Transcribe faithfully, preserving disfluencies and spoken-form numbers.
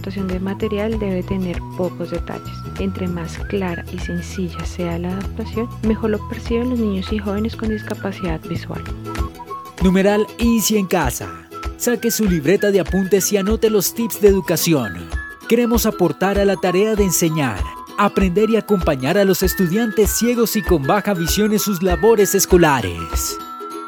adaptación de material debe tener pocos detalles. Entre más clara y sencilla sea la adaptación, mejor lo perciben los niños y jóvenes con discapacidad visual. Numeral Easy en casa. Saque su libreta de apuntes y anote los tips de educación. Queremos aportar a la tarea de enseñar, aprender y acompañar a los estudiantes ciegos y con baja visión en sus labores escolares.